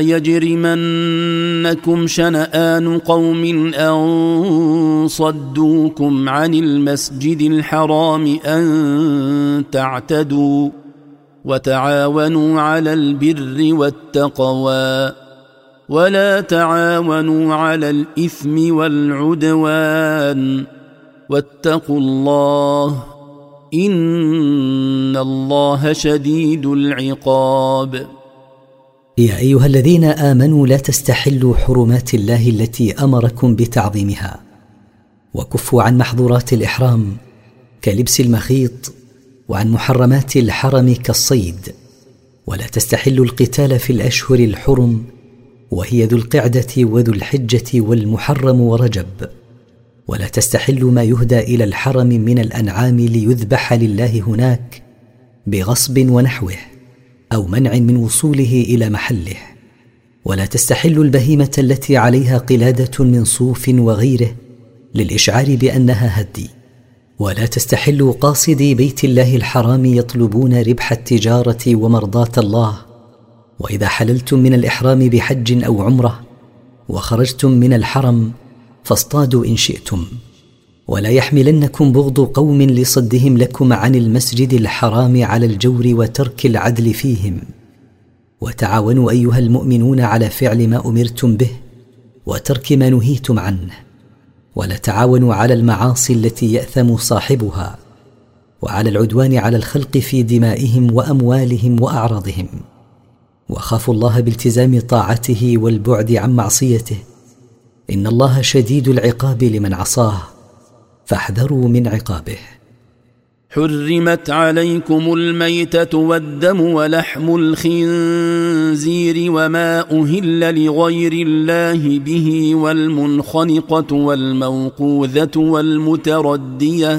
يجرمنكم شنآن قوم أن صدوكم عن المسجد الحرام أن تعتدوا وتعاونوا على البر والتقوى ولا تعاونوا على الإثم والعدوان واتقوا الله إن الله شديد العقاب. يا أيها الذين آمنوا لا تستحلوا حرمات الله التي أمركم بتعظيمها، وكفوا عن محظورات الإحرام كلبس المخيط، وعن محرمات الحرم كالصيد، ولا تستحلوا القتال في الأشهر الحرم وهي ذو القعدة وذو الحجة والمحرم ورجب، ولا تستحلوا ما يهدى إلى الحرم من الأنعام ليذبح لله هناك بغصب ونحوه أو منع من وصوله إلى محله، ولا تستحلوا البهيمة التي عليها قلادة من صوف وغيره للإشعار بأنها هدي، ولا تستحلوا قاصدي بيت الله الحرام يطلبون ربح التجارة ومرضاة الله. وإذا حللتم من الإحرام بحج أو عمرة وخرجتم من الحرم فاصطادوا إن شئتم، ولا يحملنكم بغض قوم لصدهم لكم عن المسجد الحرام على الجور وترك العدل فيهم، وتعاونوا أيها المؤمنون على فعل ما أمرتم به وترك ما نهيتم عنه، ولا تعاونوا على المعاصي التي يأثم صاحبها وعلى العدوان على الخلق في دمائهم وأموالهم وأعراضهم، وخافوا الله بالتزام طاعته والبعد عن معصيته، إن الله شديد العقاب لمن عصاه فاحذروا من عقابه. حرمت عليكم الميتة والدم ولحم الخنزير وما أهل لغير الله به والمنخنقة والموقوذة والمتردية